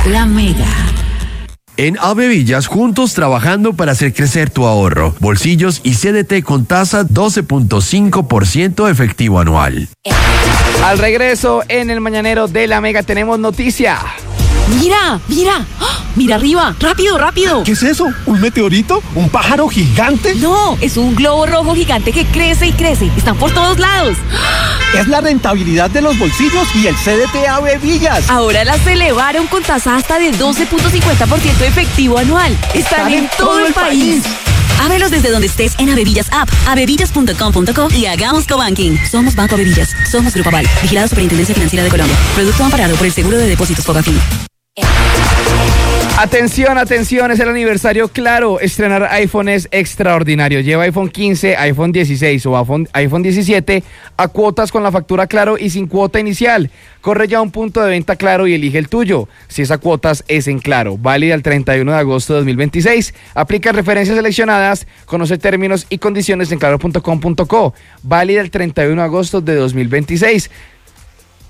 La Mega. En Avevillas, juntos trabajando para hacer crecer tu ahorro. Bolsillos y CDT con tasa 12.5% efectivo anual. Al regreso, en el Mañanero de La Mega tenemos noticia. Mira, mira, ¡oh! Mira arriba, rápido, rápido. ¿Qué es eso? ¿Un meteorito? ¿Un pájaro gigante? No, es un globo rojo gigante que crece y crece. Están por todos lados. Es la rentabilidad de los bolsillos y el CDT Avevillas. Ahora las elevaron con tasa hasta de 12.50% efectivo anual. Están en todo el país. Ábrelos desde donde estés en Avevillas App, avevillas.com.co y hagamos cobanking. Somos Banco Avevillas. Somos Grupo Aval. Vigilado Superintendencia Financiera de Colombia. Producto amparado por el Seguro de Depósitos Fogafín. Atención, atención, es el aniversario Claro. Estrenar iPhone es extraordinario. Lleva iPhone 15, iPhone 16 o iPhone 17 a cuotas con la factura Claro y sin cuota inicial. Corre ya a un punto de venta Claro y elige el tuyo. Si es a cuotas, es en Claro. Válida el 31 de agosto de 2026. Aplica referencias seleccionadas. Conoce términos y condiciones en claro.com.co. Válida el 31 de agosto de 2026.